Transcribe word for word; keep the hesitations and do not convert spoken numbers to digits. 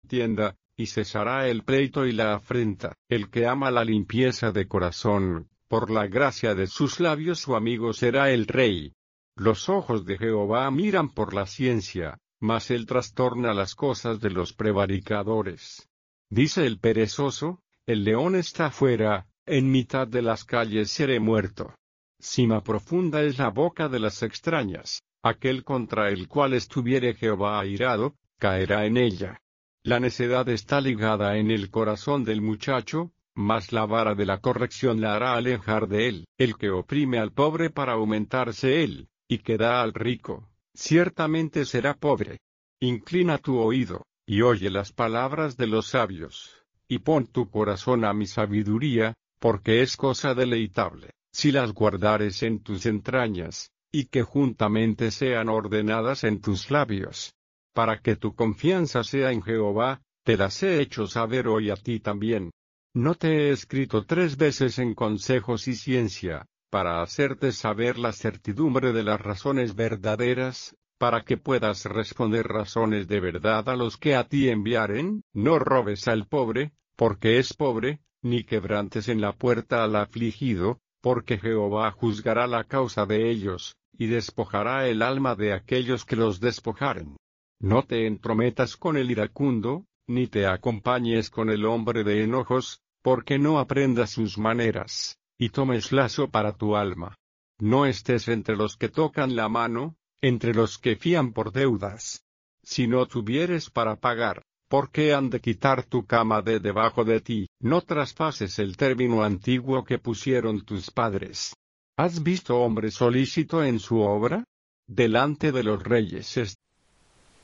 tienda, y cesará el pleito y la afrenta. El que ama la limpieza de corazón, por la gracia de sus labios su amigo será el rey. Los ojos de Jehová miran por la ciencia, mas él trastorna las cosas de los prevaricadores. Dice el perezoso, el león está fuera, en mitad de las calles seré muerto. Sima profunda es la boca de las extrañas, aquel contra el cual estuviere Jehová airado, caerá en ella. La necedad está ligada en el corazón del muchacho, mas la vara de la corrección la hará alejar de él. El que oprime al pobre para aumentarse él, y que da al rico, ciertamente será pobre. Inclina tu oído, y oye las palabras de los sabios, y pon tu corazón a mi sabiduría, porque es cosa deleitable, si las guardares en tus entrañas, y que juntamente sean ordenadas en tus labios. Para que tu confianza sea en Jehová, te las he hecho saber hoy a ti también. No te he escrito tres veces en consejos y ciencia, para hacerte saber la certidumbre de las razones verdaderas, para que puedas responder razones de verdad a los que a ti enviaren. No robes al pobre, porque es pobre, ni quebrantes en la puerta al afligido, porque Jehová juzgará la causa de ellos, y despojará el alma de aquellos que los despojaren. No te entrometas con el iracundo, ni te acompañes con el hombre de enojos, porque no aprendas sus maneras, y tomes lazo para tu alma. No estés entre los que tocan la mano, entre los que fían por deudas. Si no tuvieres para pagar, ¿por qué han de quitar tu cama de debajo de ti? No traspases el término antiguo que pusieron tus padres. ¿Has visto hombre solícito en su obra? Delante de los reyes es